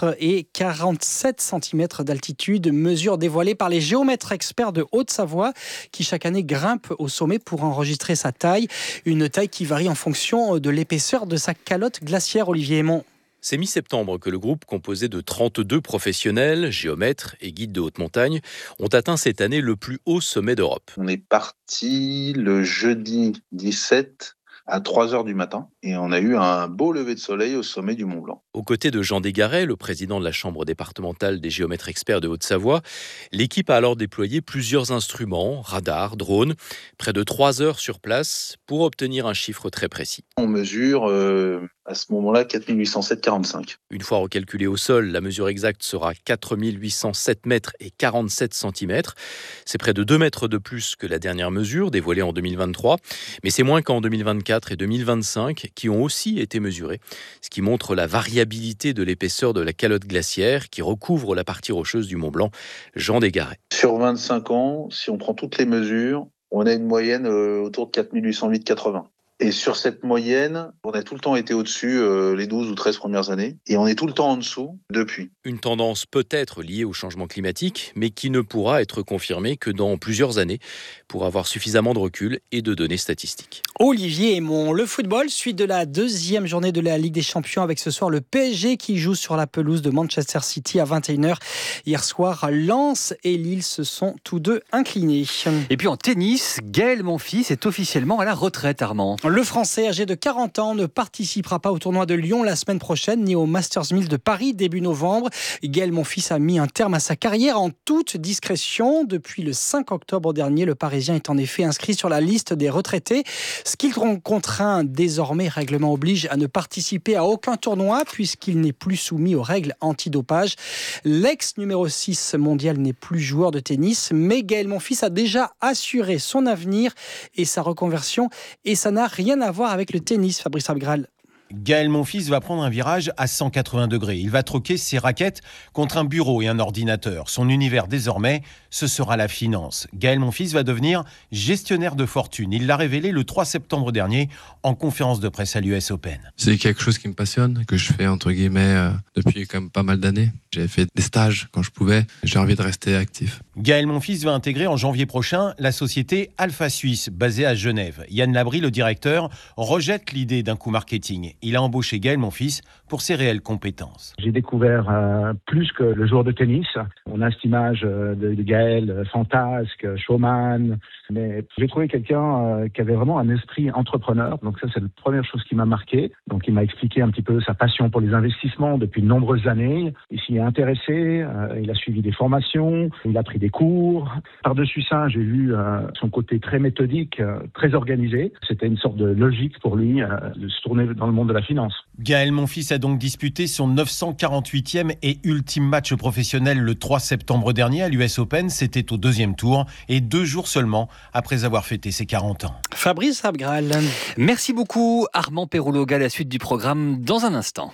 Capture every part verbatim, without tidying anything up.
mètres et quarante-sept centimètres d'altitude. Mesure dévoilée par les géomètres experts de Haute-Savoie qui chaque année grimpent au sommet pour enregistrer sa taille. Une taille qui varie en fonction de l'épaisseur de sa calotte glaciaire, Olivier Aymon. C'est mi-septembre que le groupe, composé de trente-deux professionnels, géomètres et guides de haute montagne, ont atteint cette année le plus haut sommet d'Europe. On est parti le jeudi dix-sept à trois heures du matin et on a eu un beau lever de soleil au sommet du Mont Blanc. Aux côtés de Jean Desgaret, le président de la Chambre départementale des géomètres experts de Haute-Savoie, l'équipe a alors déployé plusieurs instruments, radars, drones, près de trois heures sur place pour obtenir un chiffre très précis. On mesure euh, à ce moment-là quatre mille huit cent sept virgule quarante-cinq. Une fois recalculée au sol, la mesure exacte sera quatre mille huit cent sept mètres et quarante-sept centimètres. C'est près de deux mètres de plus que la dernière mesure, dévoilée en deux mille vingt-trois, mais c'est moins qu'en deux mille vingt-quatre et deux mille vingt-cinq, qui ont aussi été mesurés, ce qui montre la variabilité de l'épaisseur de la calotte glaciaire qui recouvre la partie rocheuse du Mont Blanc. Jean Desgaret. Sur vingt-cinq ans, si on prend toutes les mesures, on a une moyenne euh, autour de quatre mille huit cent huit virgule quatre-vingts. Et sur cette moyenne, on a tout le temps été au-dessus euh, les douze ou treize premières années, et on est tout le temps en dessous depuis. Une tendance peut-être liée au changement climatique, mais qui ne pourra être confirmée que dans plusieurs années, pour avoir suffisamment de recul et de données statistiques. Olivier Aymon, le football, suite de la deuxième journée de la Ligue des Champions, avec ce soir le P S G qui joue sur la pelouse de Manchester City à vingt et une heures. Hier soir, Lens et Lille se sont tous deux inclinés. Et puis en tennis, Gaël Monfils est officiellement à la retraite, Armand. Le Français âgé de quarante ans ne participera pas au tournoi de Lyon la semaine prochaine, ni au Masters mille de Paris début novembre. Gaël Monfils a mis un terme à sa carrière en toute discrétion. Depuis le cinq octobre dernier, le Parisien est en effet inscrit sur la liste des retraités. Ce qu'il contraint désormais, règlement oblige, à ne participer à aucun tournoi puisqu'il n'est plus soumis aux règles antidopage. L'ex numéro six mondial n'est plus joueur de tennis, mais Gaël Monfils a déjà assuré son avenir et sa reconversion, et ça n'a rien à voir avec le tennis, Fabrice Abgral. Gaël Monfils va prendre un virage à cent quatre-vingts degrés. Il va troquer ses raquettes contre un bureau et un ordinateur. Son univers désormais, ce sera la finance. Gaël Monfils va devenir gestionnaire de fortune. Il l'a révélé le trois septembre dernier en conférence de presse à l'U S Open. C'est quelque chose qui me passionne, que je fais entre guillemets euh, depuis quand même pas mal d'années. J'ai fait des stages quand je pouvais. J'ai envie de rester actif. Gaël Monfils va intégrer en janvier prochain la société Alpha Suisse, basée à Genève. Yann Labrie, le directeur, rejette l'idée d'un coup marketing. Il a embauché Gaël Monfils pour ses réelles compétences. J'ai découvert euh, plus que le joueur de tennis. On a cette image euh, de, de Gaël, euh, fantasque, showman. Mais j'ai trouvé quelqu'un euh, qui avait vraiment un esprit entrepreneur. Donc ça, c'est la première chose qui m'a marqué. Donc il m'a expliqué un petit peu sa passion pour les investissements depuis de nombreuses années. Il s'y est intéressé, euh, il a suivi des formations, il a pris des cours. Par-dessus ça, j'ai vu euh, son côté très méthodique, euh, très organisé. C'était une sorte de logique pour lui euh, de se tourner dans le monde de la finance. Gaël Monfils a donc disputé son neuf cent quarante-huitième et ultime match professionnel le trois septembre dernier à l'U S Open. C'était au deuxième tour et deux jours seulement après avoir fêté ses quarante ans. Fabrice Abgral. Merci beaucoup Armand Perrouloga. La suite du programme dans un instant.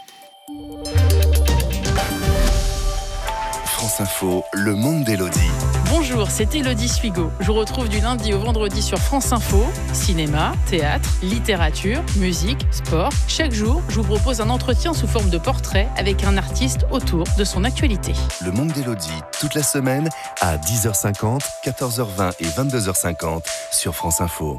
France Info, le monde d'Élodie. Bonjour, c'est Élodie Suigo. Je vous retrouve du lundi au vendredi sur France Info. Cinéma, théâtre, littérature, musique, sport. Chaque jour, je vous propose un entretien sous forme de portrait avec un artiste autour de son actualité. Le monde d'Élodie, toute la semaine à dix heures cinquante, quatorze heures vingt et vingt-deux heures cinquante sur France Info.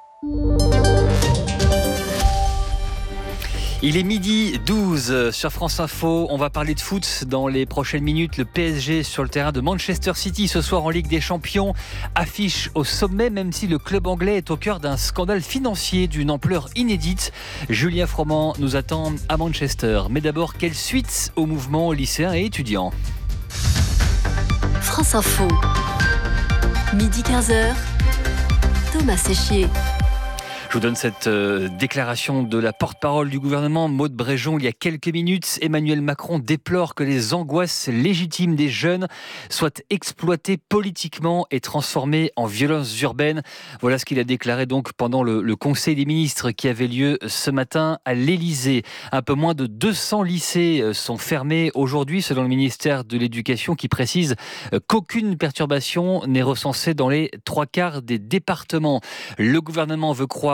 Il est midi douze sur France Info. On va parler de foot dans les prochaines minutes. Le P S G sur le terrain de Manchester City ce soir en Ligue des Champions affiche au sommet, même si le club anglais est au cœur d'un scandale financier d'une ampleur inédite. Julien Froment nous attend à Manchester. Mais d'abord, quelle suite au mouvement lycéen et étudiant ? France Info. Midi quinze heures. Thomas Séchier. Je vous donne cette euh, déclaration de la porte-parole du gouvernement, Maude Bréjon, il y a quelques minutes. Emmanuel Macron déplore que les angoisses légitimes des jeunes soient exploitées politiquement et transformées en violences urbaines. Voilà ce qu'il a déclaré donc pendant le, le Conseil des ministres qui avait lieu ce matin à l'Élysée. Un peu moins de deux cents lycées sont fermés aujourd'hui, selon le ministère de l'Éducation, qui précise qu'aucune perturbation n'est recensée dans les trois quarts des départements. Le gouvernement veut croire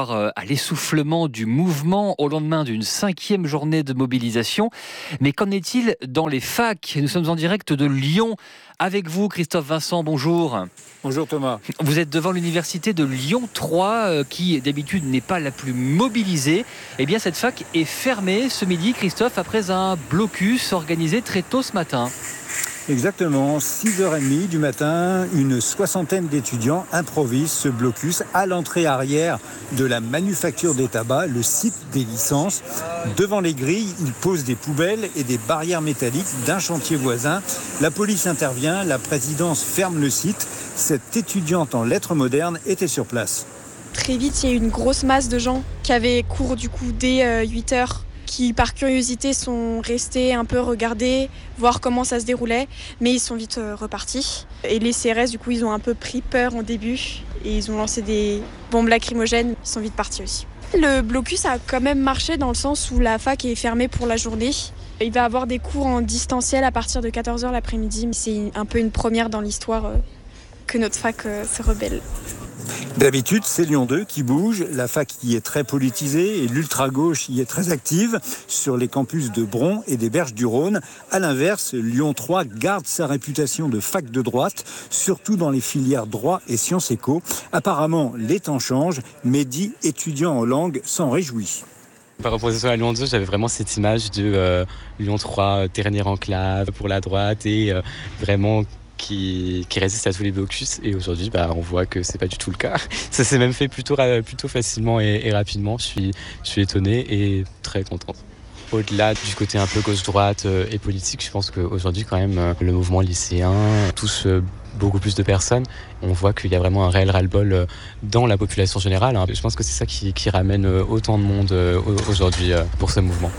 croire à l'essoufflement du mouvement au lendemain d'une cinquième journée de mobilisation. Mais qu'en est-il dans les facs ? Nous sommes en direct de Lyon. Avec vous, Christophe Vincent, bonjour. Bonjour Thomas. Vous êtes devant l'université de Lyon trois, qui d'habitude n'est pas la plus mobilisée. Eh bien, cette fac est fermée ce midi, Christophe, après un blocus organisé très tôt ce matin. Exactement, six heures trente du matin, une soixantaine d'étudiants improvisent ce blocus à l'entrée arrière de la manufacture des tabacs, le site des licences. Devant les grilles, ils posent des poubelles et des barrières métalliques d'un chantier voisin. La police intervient, la présidence ferme le site. Cette étudiante en lettres modernes était sur place. Très vite, il y a eu une grosse masse de gens qui avaient cours du coup dès huit heures. Qui par curiosité sont restés un peu regarder, voir comment ça se déroulait, mais ils sont vite repartis. Et les C R S, du coup, ils ont un peu pris peur au début et ils ont lancé des bombes lacrymogènes, ils sont vite partis aussi. Le blocus a quand même marché dans le sens où la fac est fermée pour la journée. Il va y avoir des cours en distanciel à partir de quatorze heures l'après-midi. C'est un peu une première dans l'histoire que notre fac se rebelle. D'habitude, c'est Lyon deux qui bouge. La fac y est très politisée et l'ultra-gauche y est très active sur les campus de Bron et des Berges du Rhône. À l'inverse, Lyon trois garde sa réputation de fac de droite, surtout dans les filières droit et sciences éco. Apparemment, les temps changent. Mehdi, étudiant en langue, s'en réjouit. Par opposition à Lyon deux, j'avais vraiment cette image de euh, Lyon trois, dernière enclave pour la droite et euh, vraiment... Qui, qui résiste à tous les blocus, et aujourd'hui bah, on voit que c'est pas du tout le cas. Ça s'est même fait plutôt, plutôt facilement et, et rapidement. Je suis, je suis étonné et très contente. Au-delà du côté un peu gauche-droite euh, et politique, je pense qu'aujourd'hui quand même euh, le mouvement lycéen touche euh, beaucoup plus de personnes. On voit qu'il y a vraiment un réel ras-le-bol euh, dans la population générale. Hein. Je pense que c'est ça qui, qui ramène euh, autant de monde euh, aujourd'hui euh, pour ce mouvement.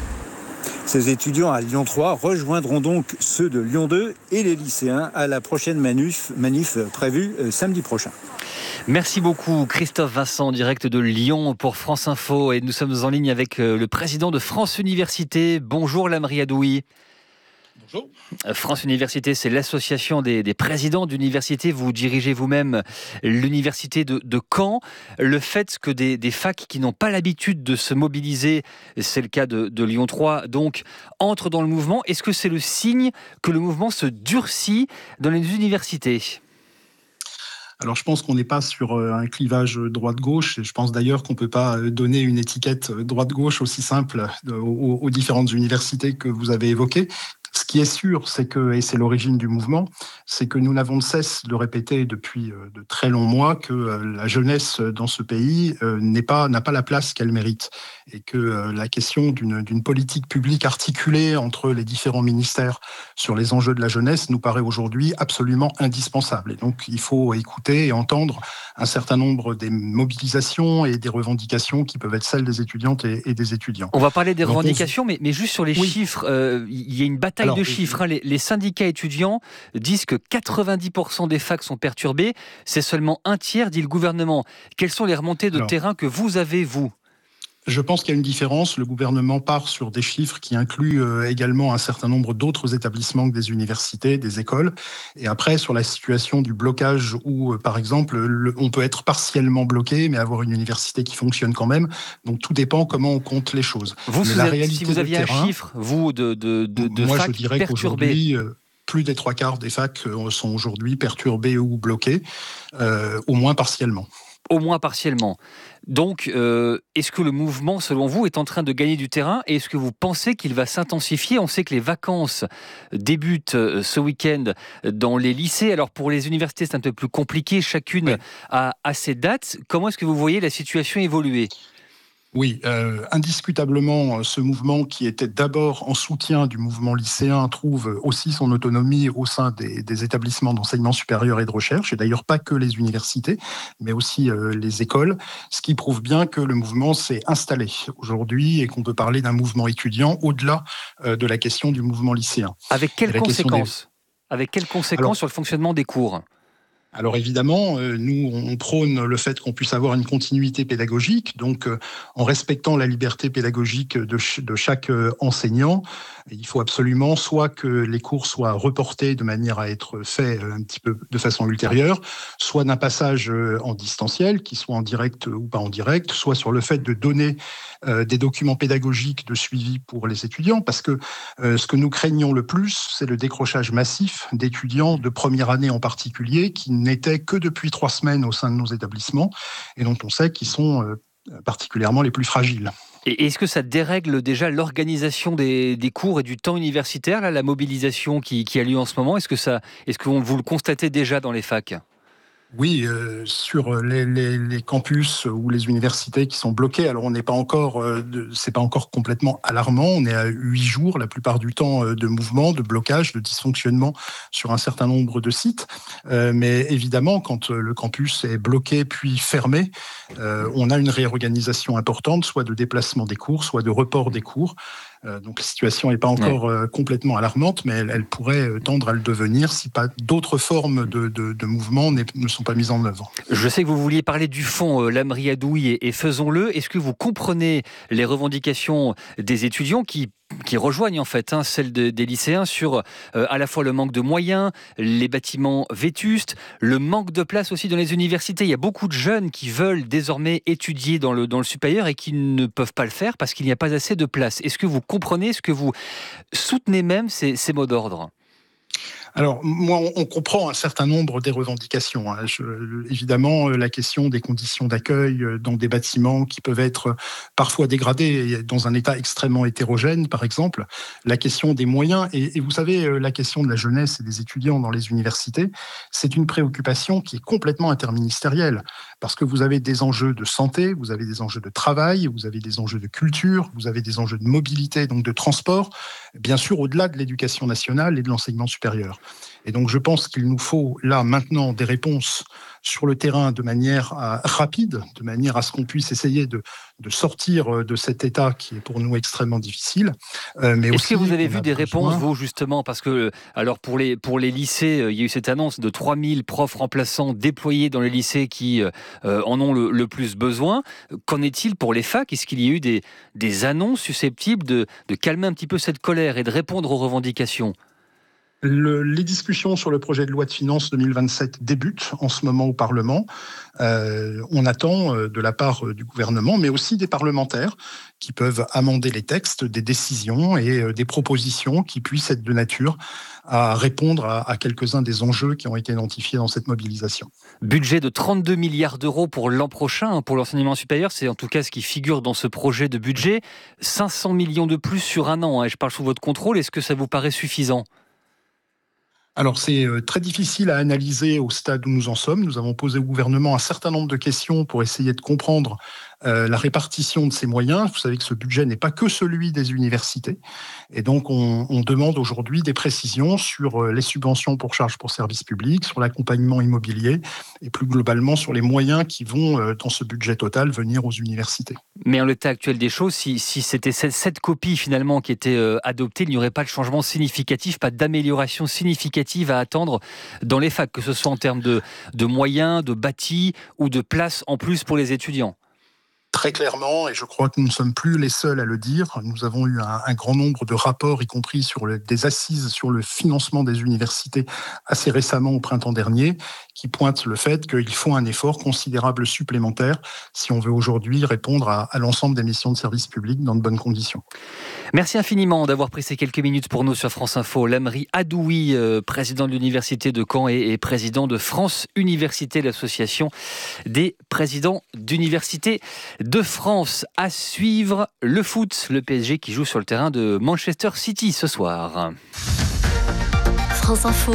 Ces étudiants à Lyon trois rejoindront donc ceux de Lyon deux et les lycéens à la prochaine manif, manif prévue samedi prochain. Merci beaucoup Christophe Vincent, direct de Lyon pour France Info. Et nous sommes en ligne avec le président de France Université. Bonjour Lamri Adoui. Bonjour. France Université, c'est l'association des, des présidents d'université. Vous dirigez vous-même l'université de, de Caen. Le fait que des, des facs qui n'ont pas l'habitude de se mobiliser, c'est le cas de, de Lyon trois, donc entrent dans le mouvement. Est-ce que c'est le signe que le mouvement se durcit dans les universités ? Alors je pense qu'on n'est pas sur un clivage droite-gauche, et je pense d'ailleurs qu'on ne peut pas donner une étiquette droite-gauche aussi simple aux, aux différentes universités que vous avez évoquées. Ce qui est sûr, c'est que, et c'est l'origine du mouvement, c'est que nous n'avons de cesse de répéter depuis de très longs mois que la jeunesse dans ce pays n'est pas, n'a pas la place qu'elle mérite, et que la question d'une, d'une politique publique articulée entre les différents ministères sur les enjeux de la jeunesse nous paraît aujourd'hui absolument indispensable. Et donc il faut écouter et entendre un certain nombre des mobilisations et des revendications qui peuvent être celles des étudiantes et, et des étudiants. On va parler des donc revendications, on... mais, mais juste sur les oui. chiffres, euh, il y a une bataille Alors, de chiffres. Hein. Les, les syndicats étudiants disent que quatre-vingt-dix pour cent des facs sont perturbés. C'est seulement un tiers, dit le gouvernement. Quelles sont les remontées de Alors, terrain que vous avez, vous ? Je pense qu'il y a une différence. Le gouvernement part sur des chiffres qui incluent euh, également un certain nombre d'autres établissements que des universités, des écoles. Et après, sur la situation du blocage où, euh, par exemple, le, on peut être partiellement bloqué, mais avoir une université qui fonctionne quand même. Donc, tout dépend comment on compte les choses. Vous, mais si, la vous, réalité si vous aviez terrain, un chiffre, vous, de, de, de, de moi, facs je dirais perturbés... qu'aujourd'hui, euh, plus des trois quarts des facs sont aujourd'hui perturbés ou bloqués, euh, au moins partiellement. Au moins partiellement. Donc, euh, est-ce que le mouvement, selon vous, est en train de gagner du terrain et est-ce que vous pensez qu'il va s'intensifier ? On sait que les vacances débutent ce week-end dans les lycées. Alors, pour les universités, c'est un peu plus compliqué. Chacune oui. a, a ses dates. Comment est-ce que vous voyez la situation évoluer ? Oui, euh, indiscutablement, ce mouvement qui était d'abord en soutien du mouvement lycéen trouve aussi son autonomie au sein des, des établissements d'enseignement supérieur et de recherche, et d'ailleurs pas que les universités, mais aussi euh, les écoles, ce qui prouve bien que le mouvement s'est installé aujourd'hui et qu'on peut parler d'un mouvement étudiant au-delà euh, de la question du mouvement lycéen. Avec quelles conséquences des... Avec quelles conséquences Alors, sur le fonctionnement des cours ? Alors évidemment, euh, nous, on prône le fait qu'on puisse avoir une continuité pédagogique, donc euh, en respectant la liberté pédagogique de, ch- de chaque euh, enseignant. Il faut absolument soit que les cours soient reportés de manière à être faits euh, un petit peu de façon ultérieure, soit d'un passage euh, en distanciel, qui soit en direct ou pas en direct, soit sur le fait de donner euh, des documents pédagogiques de suivi pour les étudiants, parce que euh, ce que nous craignons le plus, c'est le décrochage massif d'étudiants de première année en particulier, qui n'étaient que depuis trois semaines au sein de nos établissements et dont on sait qu'ils sont euh, particulièrement les plus fragiles. Et est-ce que ça dérègle déjà l'organisation des, des cours et du temps universitaire, là, la mobilisation qui, qui a lieu en ce moment? Est-ce que, ça, est-ce que vous le constatez déjà dans les facs? Oui, euh, sur les, les, les campus ou les universités qui sont bloqués, alors on n'est pas encore, euh, de, c'est pas encore complètement alarmant. On est à huit jours, la plupart du temps, euh, de mouvements, de blocages, de dysfonctionnement sur un certain nombre de sites. Euh, mais évidemment, quand le campus est bloqué puis fermé, euh, on a une réorganisation importante, soit de déplacement des cours, soit de report des cours. Euh, donc la situation n'est pas encore ouais. euh, complètement alarmante, mais elle, elle pourrait tendre à le devenir si pas d'autres formes de, de, de mouvements ne sont pas mises en œuvre. Je sais que vous vouliez parler du fond, euh, Lamri Adoui, et, et faisons-le. Est-ce que vous comprenez les revendications des étudiants qui qui rejoignent en fait hein, celles de, des lycéens sur euh, à la fois le manque de moyens, les bâtiments vétustes, le manque de place aussi dans les universités. Il y a beaucoup de jeunes qui veulent désormais étudier dans le, dans le supérieur et qui ne peuvent pas le faire parce qu'il n'y a pas assez de place. Est-ce que vous comprenez, est-ce que vous soutenez même ces, ces mots d'ordre ? Alors, moi, on comprend un certain nombre des revendications. Hein. Je, évidemment, la question des conditions d'accueil dans des bâtiments qui peuvent être parfois dégradés dans un état extrêmement hétérogène, par exemple. La question des moyens. Et, et vous savez, la question de la jeunesse et des étudiants dans les universités, c'est une préoccupation qui est complètement interministérielle. Parce que vous avez des enjeux de santé, vous avez des enjeux de travail, vous avez des enjeux de culture, vous avez des enjeux de mobilité, donc de transport, bien sûr, au-delà de l'éducation nationale et de l'enseignement supérieur. Et donc, je pense qu'il nous faut, là, maintenant, des réponses sur le terrain de manière à, rapide, de manière à ce qu'on puisse essayer de, de sortir de cet état qui est pour nous extrêmement difficile. Euh, mais Est-ce aussi, que vous avez vu des besoin... réponses, vous, justement, parce que, alors, pour les, pour les lycées, il y a eu cette annonce de trois mille profs remplaçants déployés dans les lycées qui euh, en ont le, le plus besoin. Qu'en est-il pour les facs ? Est-ce qu'il y a eu des, des annonces susceptibles de, de calmer un petit peu cette colère et de répondre aux revendications ? Le, les discussions sur le projet de loi de finances deux mille vingt-sept débutent en ce moment au Parlement. Euh, on attend euh, de la part euh, du gouvernement, mais aussi des parlementaires qui peuvent amender les textes, des décisions et euh, des propositions qui puissent être de nature à répondre à, à quelques-uns des enjeux qui ont été identifiés dans cette mobilisation. Budget de trente-deux milliards d'euros pour l'an prochain, pour l'enseignement supérieur, c'est en tout cas ce qui figure dans ce projet de budget. cinq cents millions de plus sur un an, hein, et je parle sous votre contrôle, est-ce que ça vous paraît suffisant ? Alors, c'est très difficile à analyser au stade où nous en sommes. Nous avons posé au gouvernement un certain nombre de questions pour essayer de comprendre euh, la répartition de ces moyens. Vous savez que ce budget n'est pas que celui des universités. Et donc, on, on demande aujourd'hui des précisions sur les subventions pour charges pour services publics, sur l'accompagnement immobilier et plus globalement sur les moyens qui vont, euh, dans ce budget total, venir aux universités. Mais en l'état actuel des choses, si, si c'était cette, cette copie finalement qui était euh, adoptée, il n'y aurait pas de changement significatif, pas d'amélioration significative à attendre dans les facs, que ce soit en termes de, de moyens, de bâtis ou de places en plus pour les étudiants. Très clairement, et je crois que nous ne sommes plus les seuls à le dire, nous avons eu un, un grand nombre de rapports, y compris sur le, des assises sur le financement des universités assez récemment au printemps dernier, qui pointent le fait qu'il faut un effort considérable supplémentaire si on veut aujourd'hui répondre à, à l'ensemble des missions de service public dans de bonnes conditions. Merci infiniment d'avoir pris ces quelques minutes pour nous sur France Info. Lamri Adoui, euh, président de l'Université de Caen et, et président de France Université, l'association des présidents d'universités de France. À suivre le foot, le P S G qui joue sur le terrain de Manchester City ce soir. France Info,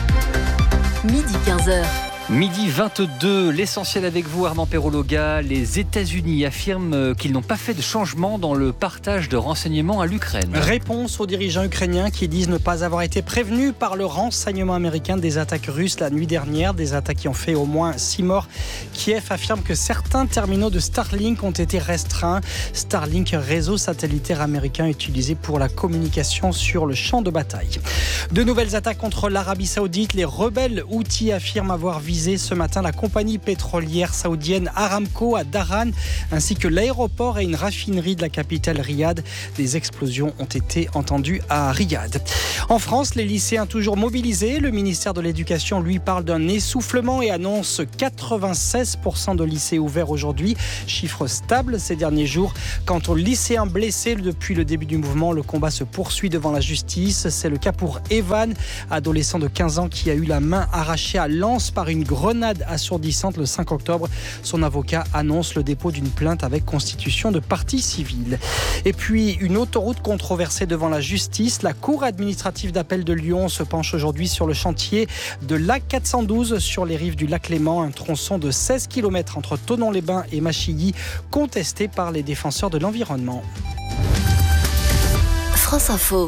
midi quinze heures. Midi vingt-deux, l'essentiel avec vous Armand Perrologa. Les États-Unis affirment qu'ils n'ont pas fait de changement dans le partage de renseignements à l'Ukraine. Réponse aux dirigeants ukrainiens qui disent ne pas avoir été prévenus par le renseignement américain des attaques russes la nuit dernière, des attaques qui ont fait au moins six morts. Kiev affirme que certains terminaux de Starlink ont été restreints. Starlink, réseau satellitaire américain utilisé pour la communication sur le champ de bataille. De nouvelles attaques contre l'Arabie Saoudite. Les rebelles Houthis affirment avoir visé visé ce matin la compagnie pétrolière saoudienne Aramco à Dhahran, ainsi que l'aéroport et une raffinerie de la capitale Riyad. Des explosions ont été entendues à Riyad. En France, les lycéens toujours mobilisés. Le ministère de l'Éducation, lui, parle d'un essoufflement et annonce quatre-vingt-seize pour cent de lycées ouverts aujourd'hui. Chiffre stable ces derniers jours. Quant aux lycéens blessés depuis le début du mouvement, le combat se poursuit devant la justice. C'est le cas pour Evan, adolescent de quinze ans qui a eu la main arrachée à Lens par une grenade assourdissante le cinq octobre. Son avocat annonce le dépôt d'une plainte avec constitution de partie civile. Et puis, une autoroute controversée devant la justice. La Cour administrative d'appel de Lyon se penche aujourd'hui sur le chantier de l'A quatre cent douze sur les rives du lac Léman, un tronçon de seize kilomètres entre Thonon-les-Bains et Machilly, contesté par les défenseurs de l'environnement. France Info.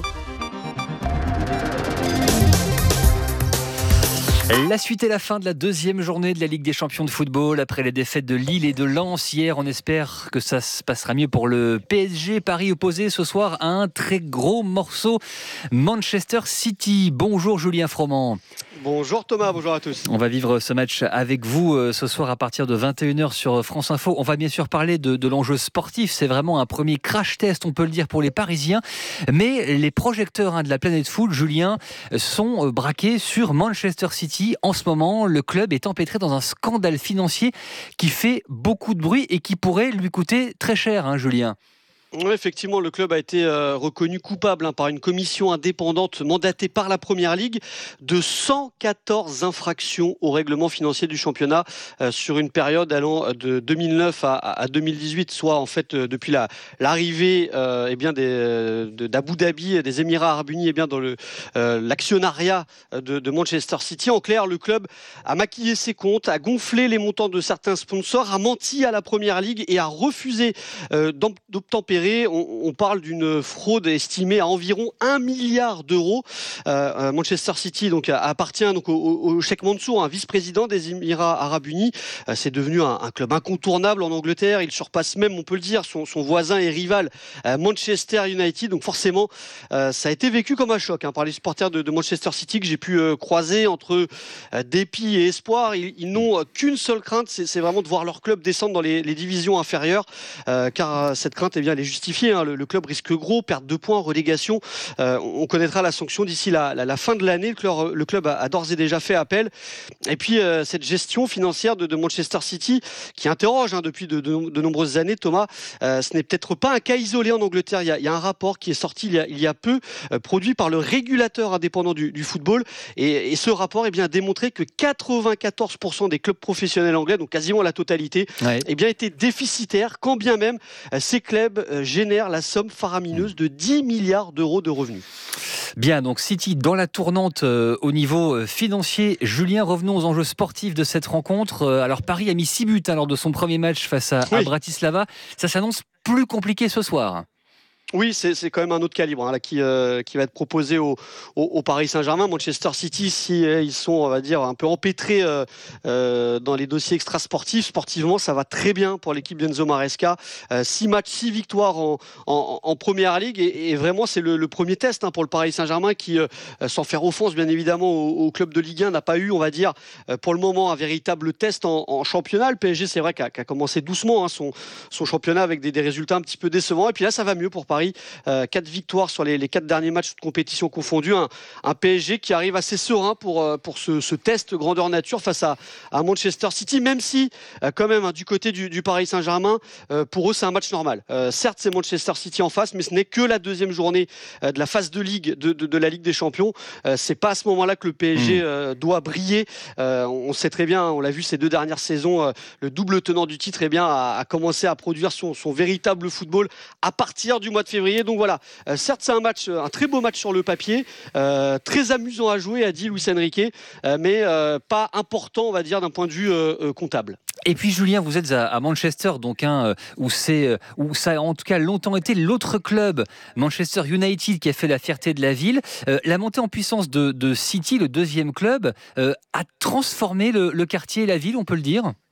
La suite et la fin de la deuxième journée de la Ligue des champions de football. Après les défaites de Lille et de Lens hier, on espère que ça se passera mieux pour le P S G. Paris opposé ce soir à un très gros morceau, Manchester City. Bonjour Julien Froment. Bonjour Thomas, bonjour à tous. On va vivre ce match avec vous euh, ce soir à partir de vingt et une heures sur France Info. On va bien sûr parler de, de l'enjeu sportif. C'est vraiment un premier crash test, on peut le dire, pour les Parisiens. Mais les projecteurs hein, de la planète foot, Julien, sont euh, braqués sur Manchester City. En ce moment, le club est empêtré dans un scandale financier qui fait beaucoup de bruit et qui pourrait lui coûter très cher, hein, Julien. Oui, effectivement, le club a été euh, reconnu coupable hein, par une commission indépendante mandatée par la Première Ligue de cent quatorze infractions au règlement financier du championnat euh, sur une période allant de deux mille neuf à, à deux mille dix-huit, soit en fait euh, depuis la, l'arrivée euh, eh bien des, de, d'Abu Dhabi, des Émirats Arabes Unis, eh bien dans le, euh, l'actionnariat de, de Manchester City. En clair, le club a maquillé ses comptes, a gonflé les montants de certains sponsors, a menti à la Première Ligue et a refusé euh, d'obtempérer. On, on parle d'une fraude estimée à environ un milliard d'euros. Euh, Manchester City donc, appartient donc, au, au Cheikh Mansour, un vice-président des Émirats Arabes Unis. Euh, c'est devenu un, un club incontournable en Angleterre. Il surpasse même, on peut le dire, son, son voisin et rival euh, Manchester United. Donc forcément, euh, ça a été vécu comme un choc hein, par les supporters de, de Manchester City que j'ai pu euh, croiser entre euh, dépit et espoir. Ils, ils n'ont qu'une seule crainte, c'est, c'est vraiment de voir leur club descendre dans les, les divisions inférieures. Euh, car cette crainte, eh bien, elle est justifié, hein. le, le club risque gros, perte de points, relégation. Euh, on connaîtra la sanction d'ici la, la, la fin de l'année. Le club, le club a, a d'ores et déjà fait appel. Et puis euh, cette gestion financière de, de Manchester City qui interroge hein, depuis de, de, de nombreuses années, Thomas, euh, ce n'est peut-être pas un cas isolé en Angleterre. Il y a, il y a un rapport qui est sorti il y a, il y a peu, euh, produit par le régulateur indépendant du, du football. Et, et ce rapport eh bien, a démontré que quatre-vingt-quatorze pour cent des clubs professionnels anglais, donc quasiment la totalité, ouais. eh bien, étaient déficitaires, quand bien même euh, ces clubs euh, génère la somme faramineuse de dix milliards d'euros de revenus. Bien, donc City dans la tournante euh, au niveau financier. Julien, revenons aux enjeux sportifs de cette rencontre. Euh, alors Paris a mis six buts hein, lors de son premier match face à, oui. à Bratislava. Ça s'annonce plus compliqué ce soir. Oui, c'est, c'est quand même un autre calibre hein, là, qui, euh, qui va être proposé au, au, au Paris Saint-Germain. Manchester City, si euh, ils sont, on va dire, un peu empêtrés euh, euh, dans les dossiers extrasportifs, sportivement, ça va très bien pour l'équipe d'Enzo Maresca. Euh, six matchs, six victoires en, en, en Première Ligue. Et, et vraiment, c'est le, le premier test hein, pour le Paris Saint-Germain qui, euh, sans faire offense, bien évidemment, au, au club de Ligue un, n'a pas eu, on va dire, euh, pour le moment, un véritable test en, en championnat. Le P S G, c'est vrai, qu'a, qu'a commencé doucement hein, son, son championnat avec des, des résultats un petit peu décevants. Et puis là, ça va mieux pour Paris. Euh, quatre victoires sur les, les quatre derniers matchs de compétition confondus. Un, un P S G qui arrive assez serein pour, euh, pour ce, ce test grandeur nature face à, à Manchester City, même si, euh, quand même, hein, du côté du, du Paris Saint-Germain, euh, pour eux, c'est un match normal. Euh, certes, c'est Manchester City en face, mais ce n'est que la deuxième journée euh, de la phase de Ligue de, de, de la Ligue des Champions. Euh, c'est pas à ce moment-là que le P S G euh, doit briller. Euh, on sait très bien, on l'a vu ces deux dernières saisons, euh, le double tenant du titre eh bien, a, a commencé à produire son, son véritable football à partir du mois de février. Donc voilà, euh, certes c'est un match, un très beau match sur le papier, euh, très amusant à jouer, a dit Luis Enrique, euh, mais euh, pas important, on va dire, d'un point de vue euh, euh, comptable. Et puis Julien, vous êtes à, à Manchester, donc hein, où c'est, où ça a en tout cas longtemps été l'autre club, Manchester United, qui a fait la fierté de la ville. Euh, la montée en puissance de, de City, le deuxième club, euh, a transformé le, le quartier et la ville, on peut le dire.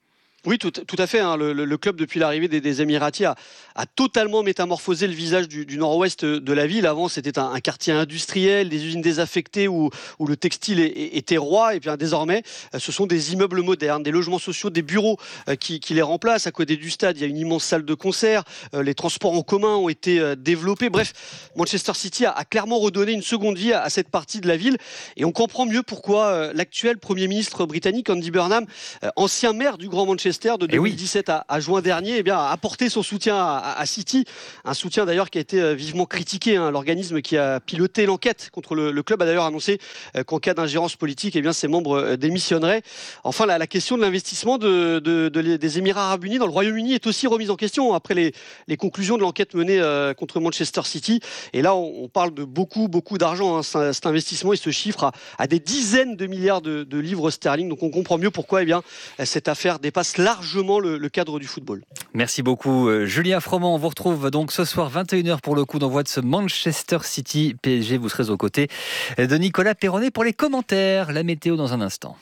Oui, tout, tout à fait. Hein. Le, le, le club, depuis l'arrivée des, des Émiratis, a, a totalement métamorphosé le visage du, du nord-ouest de la ville. Avant, c'était un, un quartier industriel, des usines désaffectées où, où le textile est, est, était roi. Et bien désormais, ce sont des immeubles modernes, des logements sociaux, des bureaux euh, qui, qui les remplacent. À côté du stade, il y a une immense salle de concert. Euh, les transports en commun ont été euh, développés. Bref, Manchester City a, a clairement redonné une seconde vie à, à cette partie de la ville. Et on comprend mieux pourquoi euh, l'actuel Premier ministre britannique, Andy Burnham, euh, ancien maire du Grand Manchester, de deux mille dix-sept à, à juin dernier, eh bien, a apporté son soutien à, à City. Un soutien d'ailleurs qui a été vivement critiqué. Hein. L'organisme qui a piloté l'enquête contre le, le club a d'ailleurs annoncé qu'en cas d'ingérence politique, eh bien, ses membres démissionneraient. Enfin, la, la question de l'investissement de, de, de, des Émirats Arabes Unis dans le Royaume-Uni est aussi remise en question après les, les conclusions de l'enquête menée euh, contre Manchester City. Et là, on, on parle de beaucoup, beaucoup d'argent. Hein. Cet, cet investissement, il se chiffre à, à des dizaines de milliards de, de livres sterling. Donc, on comprend mieux pourquoi eh bien, cette affaire dépasse largement le, le cadre du football. Merci beaucoup Julien Froment. On vous retrouve donc ce soir vingt et une heures pour le coup d'envoi de ce Manchester City P S G. Vous serez aux côtés de Nicolas Perronnet pour les commentaires. La météo dans un instant.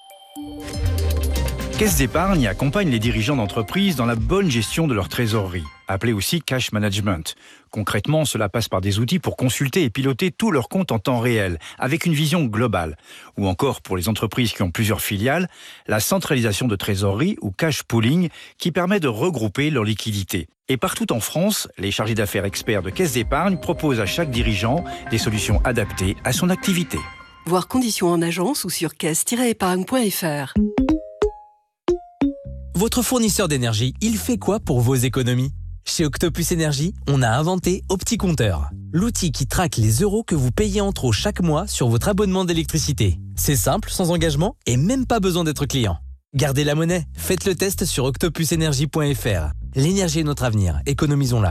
Caisse d'épargne accompagne les dirigeants d'entreprise dans la bonne gestion de leur trésorerie, appelée aussi cash management. Concrètement, cela passe par des outils pour consulter et piloter tous leurs comptes en temps réel, avec une vision globale. Ou encore, pour les entreprises qui ont plusieurs filiales, la centralisation de trésorerie ou cash pooling qui permet de regrouper leurs liquidités. Et partout en France, les chargés d'affaires experts de Caisse d'épargne proposent à chaque dirigeant des solutions adaptées à son activité. Voir conditions en agence ou sur caisse tiret épargne point f r. Votre fournisseur d'énergie, il fait quoi pour vos économies ? Chez Octopus Énergie, on a inventé OptiCompteur, l'outil qui traque les euros que vous payez en trop chaque mois sur votre abonnement d'électricité. C'est simple, sans engagement et même pas besoin d'être client. Gardez la monnaie, faites le test sur octopus énergie point f r. L'énergie est notre avenir, économisons-la.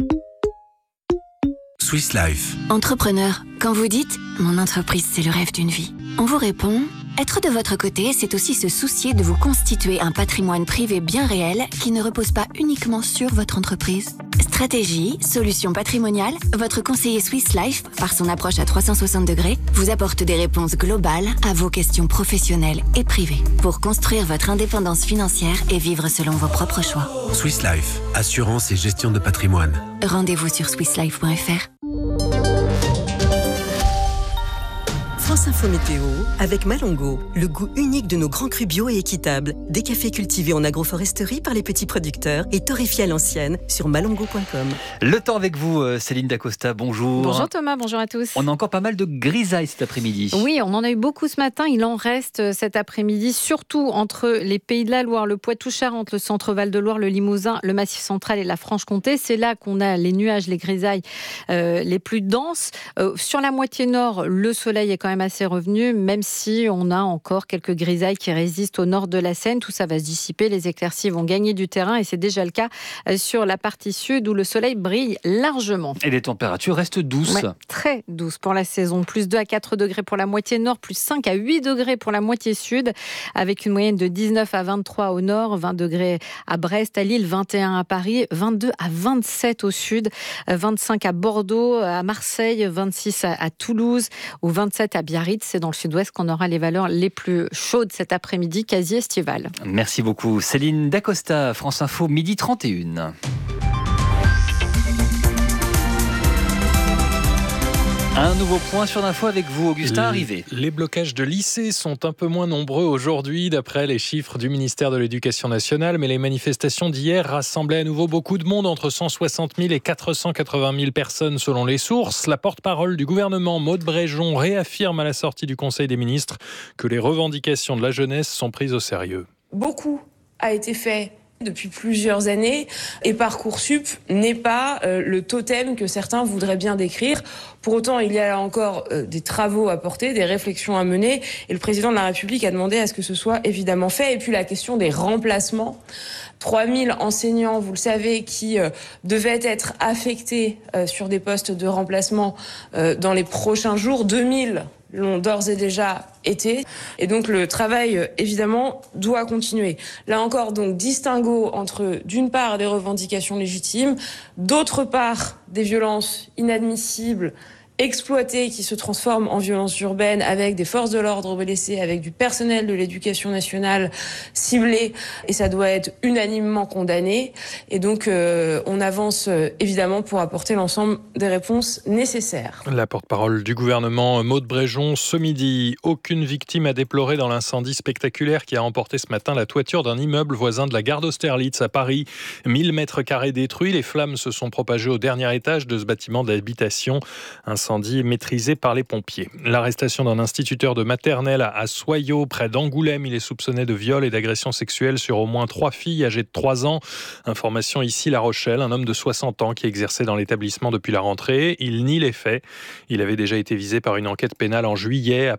Swiss Life. Entrepreneur, quand vous dites « mon entreprise, c'est le rêve d'une vie », on vous répond « être de votre côté, c'est aussi se soucier de vous constituer un patrimoine privé bien réel qui ne repose pas uniquement sur votre entreprise ». Stratégie, solutions patrimoniales, votre conseiller Swiss Life, par son approche à trois cent soixante degrés, vous apporte des réponses globales à vos questions professionnelles et privées pour construire votre indépendance financière et vivre selon vos propres choix. Swiss Life, assurance et gestion de patrimoine. Rendez-vous sur swiss life point f r. France Info Météo avec Malongo, le goût unique de nos grands crus bio et équitables. Des cafés cultivés en agroforesterie par les petits producteurs et torréfiés à l'ancienne sur malongo point com. Le temps avec vous, Céline Dacosta, bonjour. Bonjour Thomas, bonjour à tous. On a encore pas mal de grisailles cet après-midi. Oui, on en a eu beaucoup ce matin, il en reste cet après-midi, surtout entre les Pays de la Loire, le Poitou-Charentes, le centre Val-de-Loire, le Limousin, le Massif central et la Franche-Comté. C'est là qu'on a les nuages, les grisailles euh, les plus denses. Euh, sur la moitié nord, le soleil est quand même assez revenu, même si on a encore quelques grisailles qui résistent au nord de la Seine. Tout ça va se dissiper, les éclaircies vont gagner du terrain et c'est déjà le cas sur la partie sud où le soleil brille largement. Et les températures restent douces. Ouais, très douces pour la saison. Plus deux à quatre degrés pour la moitié nord, plus cinq à huit degrés pour la moitié sud, avec une moyenne de dix-neuf à vingt-trois au nord, vingt degrés à Brest, à Lille, vingt et un à Paris, vingt-deux à vingt-sept au sud, vingt-cinq à Bordeaux, à Marseille, vingt-six à Toulouse ou vingt-sept à Biarritz. C'est dans le sud-ouest qu'on aura les valeurs les plus chaudes cet après-midi, quasi estivales. Merci beaucoup. Céline Dacosta, France Info, midi trente et une. Un nouveau point sur l'info avec vous, Augustin Arrivé. Les blocages de lycées sont un peu moins nombreux aujourd'hui, d'après les chiffres du ministère de l'Éducation nationale, mais les manifestations d'hier rassemblaient à nouveau beaucoup de monde, entre cent soixante mille et quatre cent quatre-vingt mille personnes selon les sources. La porte-parole du gouvernement, Maud Bréjon, réaffirme à la sortie du Conseil des ministres que les revendications de la jeunesse sont prises au sérieux. Beaucoup a été fait depuis plusieurs années et Parcoursup n'est pas euh, le totem que certains voudraient bien décrire. Pour autant, il y a encore euh, des travaux à porter, des réflexions à mener et le président de la République a demandé à ce que ce soit évidemment fait. Et puis la question des remplacements. trois mille enseignants, vous le savez, qui euh, devaient être affectés euh, sur des postes de remplacement euh, dans les prochains jours. deux mille l'ont d'ores et déjà été. Et donc le travail, évidemment, doit continuer. Là encore, donc, distinguo entre, d'une part, des revendications légitimes, d'autre part, des violences inadmissibles exploitée qui se transforme en violence urbaine avec des forces de l'ordre blessées, avec du personnel de l'éducation nationale ciblé, et ça doit être unanimement condamné. Et donc euh, on avance euh, évidemment pour apporter l'ensemble des réponses nécessaires. La porte-parole du gouvernement, Maud Bréjon, ce midi. Aucune victime à déplorer dans l'incendie spectaculaire qui a emporté ce matin la toiture d'un immeuble voisin de la gare d'Austerlitz à Paris. mille mètres carrés détruits, les flammes se sont propagées au dernier étage de ce bâtiment d'habitation. Incendie maîtrisé par les pompiers. L'arrestation d'un instituteur de maternelle à Soyaux, près d'Angoulême. Il est soupçonné de viol et d'agression sexuelle sur au moins trois filles âgées de trois ans. Information ici La Rochelle, un homme de soixante ans qui exerçait dans l'établissement depuis la rentrée. Il nie les faits. Il avait déjà été visé par une enquête pénale en juillet